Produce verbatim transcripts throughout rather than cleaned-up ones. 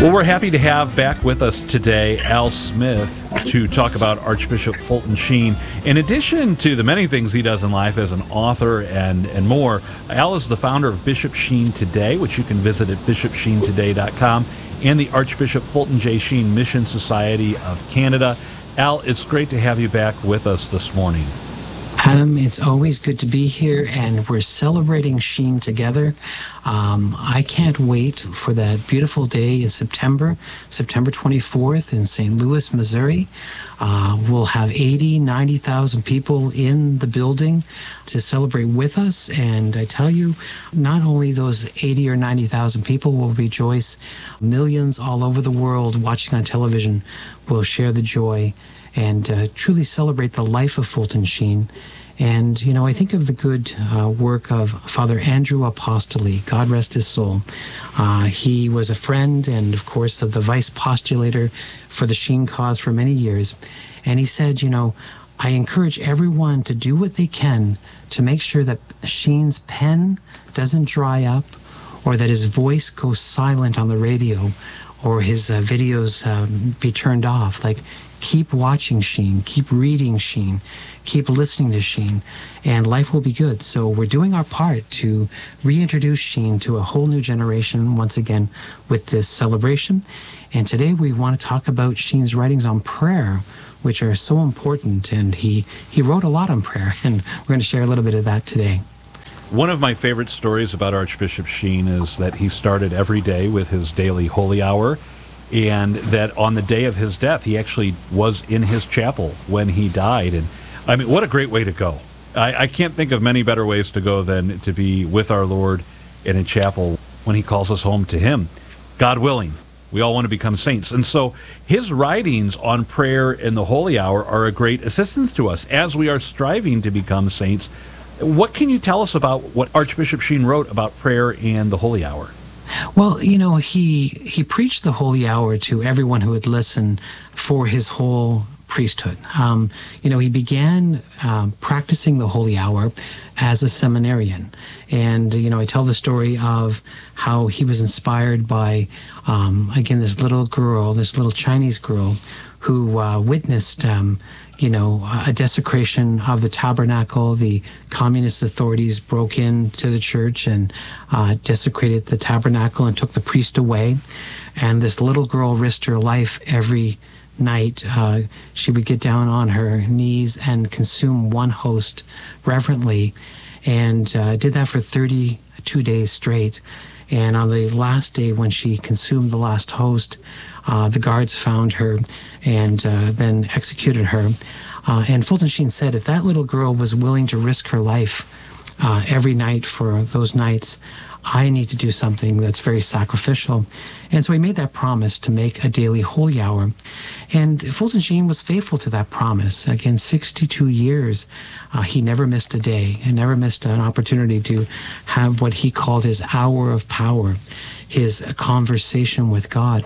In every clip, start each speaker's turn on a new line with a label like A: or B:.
A: Well, we're happy to have back with us today Al Smith to talk about Archbishop Fulton Sheen. In addition to the many things he does in life as an author and, and more, Al is the founder of Bishop Sheen Today, which you can visit at bishop sheen today dot com, and the Archbishop Fulton J. Sheen Mission Society of Canada. Al, it's great to have you back with us this morning.
B: Adam, it's always good to be here, and we're celebrating Sheen together. Um, I can't wait for that beautiful day in September, September twenty-fourth in Saint Louis, Missouri. Uh, we'll have eighty, ninety thousand people in the building to celebrate with us, and I tell you, not only those eighty or ninety thousand people will rejoice, millions all over the world watching on television will share the joy and uh, truly celebrate the life of Fulton Sheen. And, you know, I think of the good uh, work of Father Andrew Apostoli, God rest his soul. Uh, he was a friend and, of course, the vice postulator for the Sheen cause for many years. And he said, you know, I encourage everyone to do what they can to make sure that Sheen's pen doesn't dry up, or that his voice goes silent on the radio, or his uh, videos um, be turned off. Like, keep watching Sheen, keep reading Sheen, keep listening to Sheen, and life will be good. So we're doing our part to reintroduce Sheen to a whole new generation once again with this celebration. And today we want to talk about Sheen's writings on prayer, which are so important. And he, he wrote a lot on prayer, and we're going to share a little bit of that today.
A: One of my favorite stories about Archbishop Sheen is that he started every day with his daily holy hour, and that on the day of his death, he actually was in his chapel when he died. And I mean, what a great way to go. I, I can't think of many better ways to go than to be with our Lord in a chapel when he calls us home to him. God willing, we all want to become saints. And so his writings on prayer in the holy hour are a great assistance to us as we are striving to become saints. What can you tell us about what Archbishop Sheen wrote about prayer and the holy hour?
B: Well, you know, he he preached the holy hour to everyone who would listen for his whole priesthood. Um, you know, he began um, practicing the holy hour as a seminarian. And, you know, I tell the story of how he was inspired by, um, again, this little girl, this little Chinese girl who uh, witnessed um, you know, a desecration of the tabernacle. The communist authorities broke into the church and uh, desecrated the tabernacle and took the priest away. And this little girl risked her life every night. Uh, she would get down on her knees and consume one host reverently, and uh, did that for thirty-two days straight. And on the last day, when she consumed the last host, uh, the guards found her and uh, then executed her. Uh, and Fulton Sheen said, if that little girl was willing to risk her life uh, every night for those nights, I need to do something that's very sacrificial. And so he made that promise to make a daily holy hour. And Fulton Sheen was faithful to that promise. Again, sixty-two years, uh, he never missed a day and never missed an opportunity to have what he called his hour of power, his conversation with God.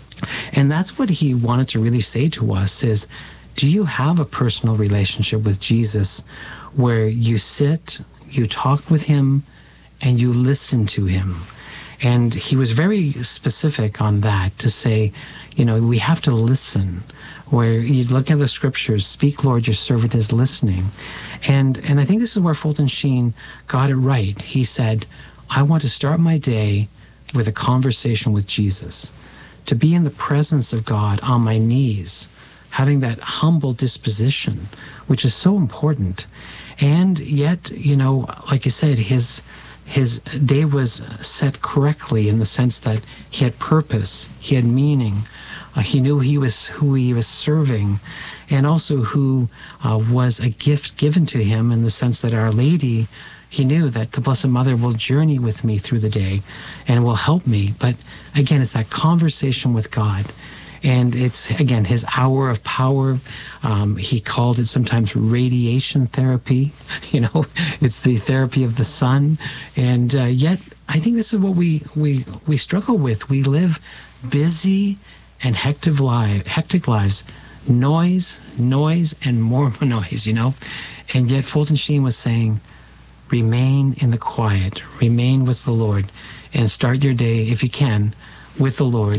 B: And that's what he wanted to really say to us is, do you have a personal relationship with Jesus where you sit, you talk with him, and you listen to him? And he was very specific on that to say, you know, we have to listen. Where you look at the scriptures, speak, Lord, your servant is listening. And and I think this is where Fulton Sheen got it right. He said, I want to start my day with a conversation with Jesus, to be in the presence of God on my knees, having that humble disposition, which is so important. And yet, you know, like you said, his his day was set correctly in the sense that he had purpose, he had meaning, uh, he knew he was who he was serving, and also who uh, was a gift given to him in the sense that Our Lady, he knew that the Blessed Mother will journey with me through the day and will help me. But again, it's that conversation with God. And it's, again, his hour of power. Um, he called it sometimes radiation therapy. You know, it's the therapy of the sun. And uh, yet, I think this is what we, we, we struggle with. We live busy and hectic, li- hectic lives. Noise, noise, and more noise, you know. And yet Fulton Sheen was saying, remain in the quiet, remain with the Lord, and start your day, if you can, with the Lord.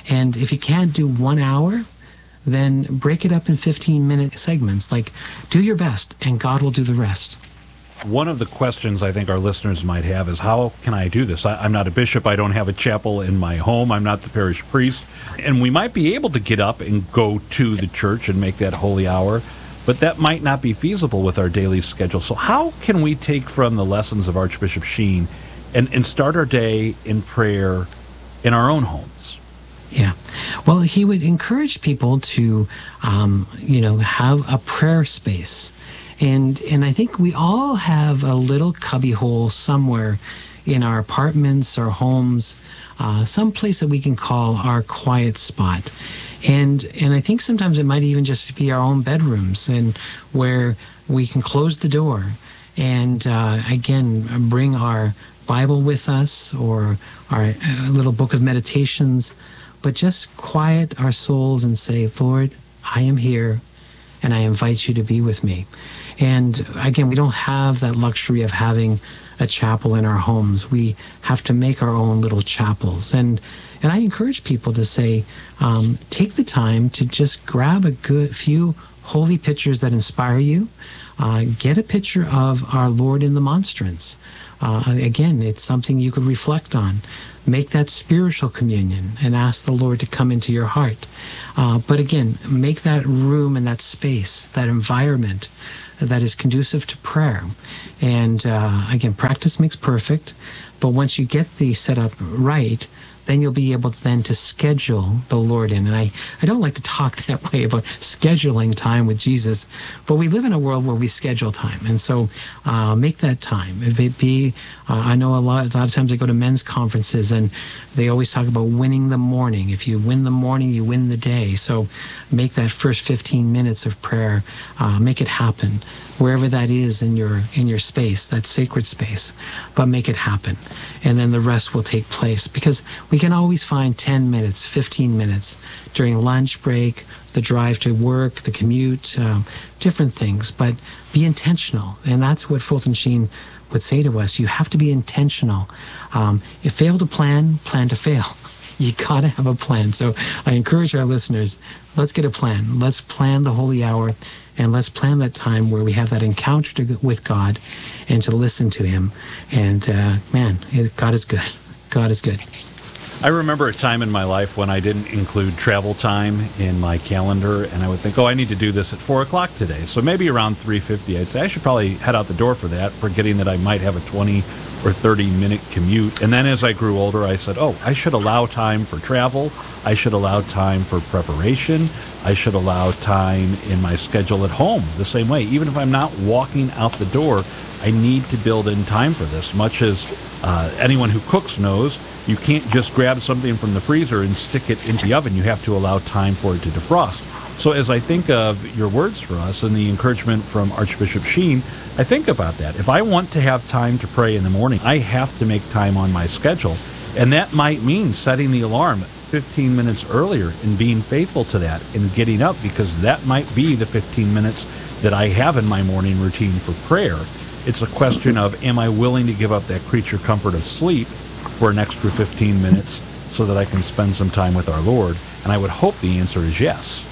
B: And if you can't do one hour, then break it up in fifteen-minute segments. Like, do your best, and God will do the rest.
A: One of the questions I think our listeners might have is, how can I do this? I, I'm not a bishop. I don't have a chapel in my home. I'm not the parish priest. And we might be able to get up and go to the church and make that holy hour, but that might not be feasible with our daily schedule. So how can we take from the lessons of Archbishop Sheen and, and start our day in prayer in our own homes?
B: Yeah. Well, he would encourage people to, um, you know, have a prayer space. And and I think we all have a little cubbyhole somewhere in our apartments or homes, uh, some place that we can call our quiet spot. And and I think sometimes it might even just be our own bedrooms, and where we can close the door and, uh, again, bring our Bible with us, or our uh, little book of meditations, but just quiet our souls and say, Lord, I am here, and I invite you to be with me. And again, we don't have that luxury of having a chapel in our homes. We have to make our own little chapels. And and I encourage people to say, um, take the time to just grab a good few holy pictures that inspire you. Uh, get a picture of our Lord in the monstrance. Uh, again, it's something you could reflect on. Make that spiritual communion and ask the Lord to come into your heart. Uh, but again, make that room and that space, that environment that is conducive to prayer. And uh, again, practice makes perfect. But once you get the setup right, then you'll be able to then to schedule the Lord in. And I, I don't like to talk that way about scheduling time with Jesus, but we live in a world where we schedule time. And so uh, make that time. If it be, uh, I know a lot, a lot of times I go to men's conferences and they always talk about winning the morning. If you win the morning, you win the day. So make that first fifteen minutes of prayer, uh, make it happen. Wherever that is in your in your space, that sacred space, but make it happen. And then the rest will take place, because we can always find ten minutes, fifteen minutes during lunch break, the drive to work, the commute, uh, different things, but be intentional. And that's what Fulton Sheen would say to us. You have to be intentional. Um, if fail to plan, plan to fail. You got to have a plan. So I encourage our listeners, let's get a plan. Let's plan the holy hour. And let's plan that time where we have that encounter to, with God, and to listen to him. And uh, man, God is good. God is good.
A: I remember a time in my life when I didn't include travel time in my calendar, and I would think, oh, I need to do this at four o'clock today. So maybe around three fifty, I'd say I should probably head out the door for that, forgetting that I might have a twenty or thirty minute commute. And then as I grew older, I said, oh, I should allow time for travel. I should allow time for preparation. I should allow time in my schedule at home the same way. Even if I'm not walking out the door, I need to build in time for this. Much as uh, anyone who cooks knows, you can't just grab something from the freezer and stick it into the oven. You have to allow time for it to defrost. So as I think of your words for us and the encouragement from Archbishop Sheen, I think about that. If I want to have time to pray in the morning, I have to make time on my schedule. And that might mean setting the alarm fifteen minutes earlier and being faithful to that and getting up, because that might be the fifteen minutes that I have in my morning routine for prayer. It's a question of, am I willing to give up that creature comfort of sleep for an extra fifteen minutes so that I can spend some time with our Lord? And I would hope the answer is yes.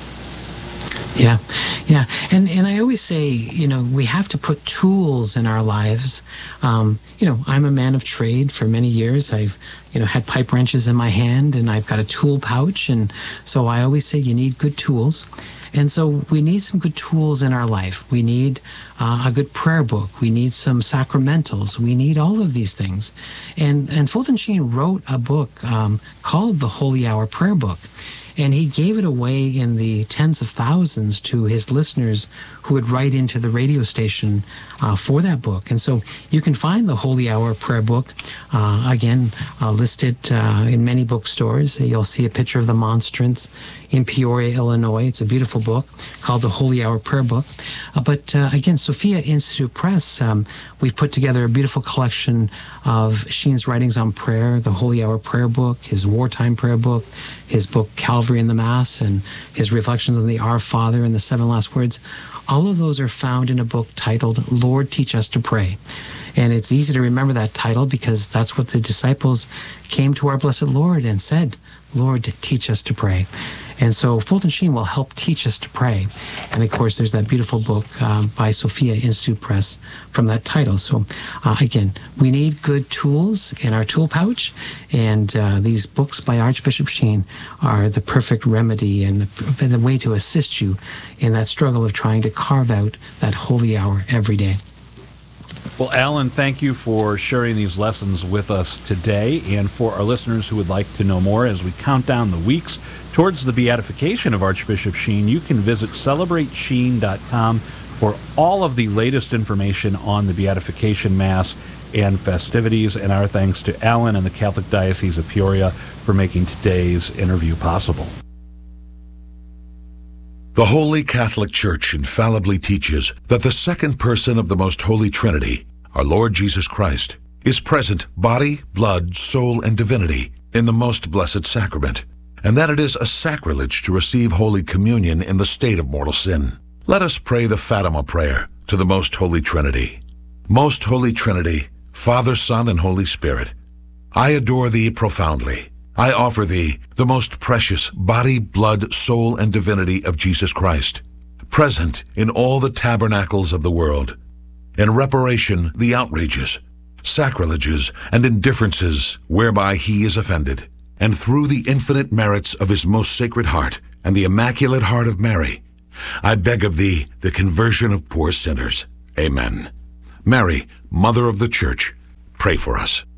B: Yeah, yeah. And and I always say, you know, we have to put tools in our lives. Um, you know, I'm a man of trade for many years. I've, you know, had pipe wrenches in my hand, and I've got a tool pouch. And so I always say you need good tools. And so we need some good tools in our life. We need uh, a good prayer book. We need some sacramentals. We need all of these things. And, and Fulton Sheen wrote a book um, called the Holy Hour Prayer Book. And he gave it away in the tens of thousands to his listeners who would write into the radio station uh, for that book. And so you can find the Holy Hour Prayer Book, uh, again, uh, listed uh, in many bookstores. You'll see a picture of the monstrance in Peoria, Illinois. It's a beautiful book called the Holy Hour Prayer Book. Uh, but uh, again, Sophia Institute Press, um, we've put together a beautiful collection of Sheen's writings on prayer, the Holy Hour Prayer Book, his wartime prayer book, his book Calvary in the Mass, and his reflections on the Our Father and the Seven Last Words. All of those are found in a book titled Lord, Teach Us to Pray. And it's easy to remember that title because that's what the disciples came to our blessed Lord and said, Lord, teach us to pray. And so Fulton Sheen will help teach us to pray. And of course, there's that beautiful book um, by Sophia Institute Press from that title. So uh, again, we need good tools in our tool pouch. And uh, these books by Archbishop Sheen are the perfect remedy and the, the way to assist you in that struggle of trying to carve out that holy hour every day.
A: Well, Alan, thank you for sharing these lessons with us today. And for our listeners who would like to know more as we count down the weeks towards the beatification of Archbishop Sheen, you can visit celebrate sheen dot com for all of the latest information on the beatification mass and festivities. And our thanks to Alan and the Catholic Diocese of Peoria for making today's interview possible.
C: The Holy Catholic Church infallibly teaches that the second person of the Most Holy Trinity, our Lord Jesus Christ, is present body, blood, soul, and divinity in the Most Blessed Sacrament, and that it is a sacrilege to receive Holy Communion in the state of mortal sin. Let us pray the Fatima Prayer to the Most Holy Trinity. Most Holy Trinity, Father, Son, and Holy Spirit, I adore Thee profoundly. I offer Thee the most precious body, blood, soul, and divinity of Jesus Christ, present in all the tabernacles of the world, in reparation the outrages, sacrileges, and indifferences whereby He is offended, and through the infinite merits of His most sacred heart and the Immaculate Heart of Mary, I beg of Thee the conversion of poor sinners. Amen. Mary, Mother of the Church, pray for us.